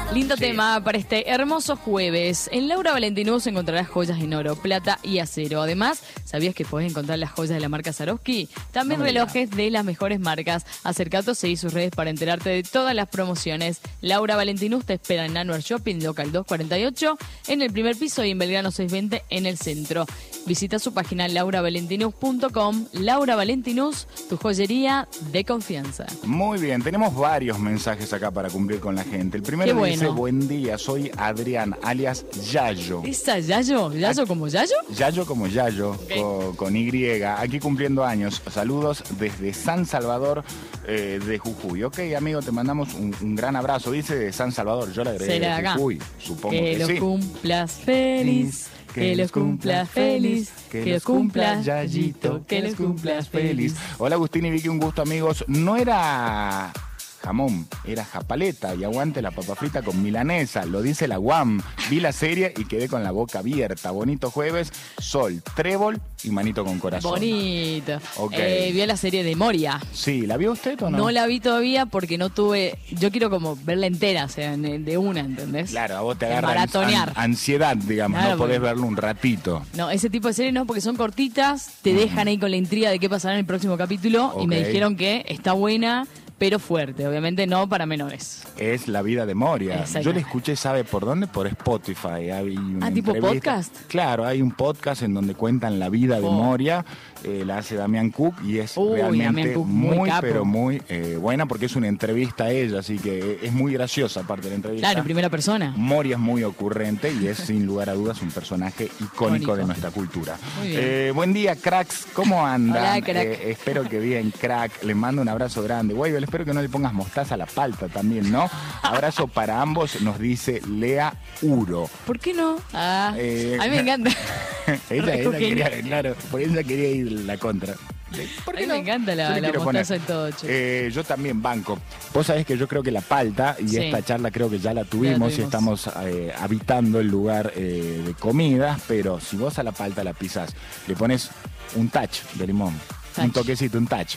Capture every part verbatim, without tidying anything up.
Lindo Sí. tema para este hermoso jueves. En Laura Valentinus encontrarás joyas en oro, plata y acero. Además, ¿sabías que podés encontrar las joyas de la marca Swarovski? También No me relojes de las mejores marcas. Acercate o seguí sus redes para enterarte de todas las promociones. Laura Valentinus te espera en Annual Shopping, local doscientos cuarenta y ocho, en el primer piso y en Belgrano seiscientos veinte en el centro. Visita su página laura valentinus punto com. Laura Valentinus, tu joyería de confianza. Muy bien, tenemos varios mensajes acá para cumplir con la gente. El primero Qué bueno. dice, buen día, soy Adrián, alias Yayo. ¿Esa Yayo? ¿Yayo como Yayo? Yayo como Yayo, Ok. con, con Y, aquí cumpliendo años. Saludos desde San Salvador eh, de Jujuy. Ok, amigo, te mandamos un, un gran abrazo. Dice de San Salvador, yo le agregué Será de acá. Jujuy, supongo Que que, los sí. cumplas feliz, que los cumplas feliz, que los cumplas Yayito, que los cumplas feliz. Hola Agustín y Vicky, un gusto amigos. No era jamón, era japaleta y aguante la papa frita con milanesa, lo dice la U A M. Vi la serie y quedé con la boca abierta. Bonito jueves, sol, trébol y manito con corazón. Bonito. Ok. Eh, vio la serie de Moria. Sí, ¿la vio usted o no? No la vi todavía porque no tuve. Yo quiero como verla entera, o sea, en- de una, ¿entendés? Claro, a vos te De agarra maratonear. an- ansiedad, digamos, Claro, no podés porque- verlo un ratito. No, ese tipo de series no, porque son cortitas, te dejan ahí con la intriga de qué pasará en el próximo capítulo y me Ok. dijeron que está buena, pero fuerte. Obviamente no para menores. Es La vida de Moria. Exacto. Yo la escuché, ¿sabe por dónde? Por Spotify. Hay una Ah, ¿tipo entrevista. podcast? Claro, hay un podcast en donde cuentan la vida de Oh. Moria. Eh, la hace Damián Cook y es Uy, realmente Damián Cook, muy muy, capo. pero muy eh, buena porque es una entrevista a ella, así que es muy graciosa aparte de la entrevista. Claro, en primera persona. Moria es muy ocurrente y es sin lugar a dudas un personaje icónico, Icónico. de nuestra cultura. Muy bien. Eh, buen día, cracks. ¿Cómo andan? Hola, crack. Eh, espero que bien, crack. Les mando un abrazo grande. Güey, espero que no le pongas mostaza a la palta también, ¿no? Abrazo para ambos, nos dice Lea Uro. ¿Por qué no? Ah, Eh, a mí me encanta. ella, Re ella quería, genial. claro, por ella quería ir la contra. ¿Por A qué mí me no? encanta la- Yo le la quiero mostaza poner. en todo, che. Eh, yo también banco. Vos sabés que yo creo que la palta, y Sí. esta charla creo que ya la tuvimos, y tuvimos. estamos eh, habitando el lugar eh, de comidas, pero si vos a la palta la pisás, le pones un touch de limón, un Touch. toquecito, un touch,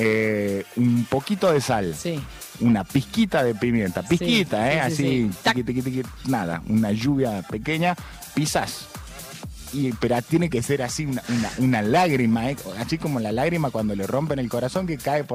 eh, un poquito de sal. Sí. Una pizquita de pimienta, pizquita, Sí, ¿eh? sí, sí, Así, sí. Tac. tiqui, tiqui, tiqui, nada, una lluvia pequeña, pisás. Y, pero tiene que ser así una, una, una lágrima, ¿eh? Así como la lágrima cuando le rompen el corazón que cae por